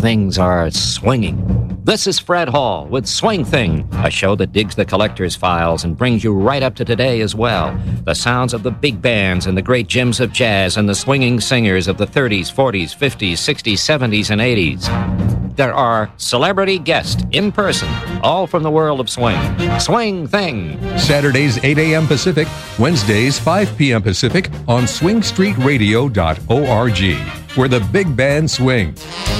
things are swinging. This is Fred Hall with Swing Thing, a show that digs the collector's files and brings you right up to today as well. The sounds of the big bands and the great gems of jazz and the swinging singers of the 30s, 40s, 50s, 60s, 70s, and 80s. There are celebrity guests in person, all from the world of swing. Swing Thing. Saturdays 8 a.m. Pacific, Wednesdays 5 p.m. Pacific on swingstreetradio.org, where the big band swings.